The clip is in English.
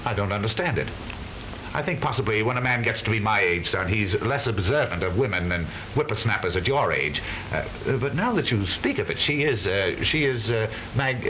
I don't understand it. I think possibly when a man gets to be my age, son, he's less observant of women than whippersnappers at your age. But now that you speak of it, she is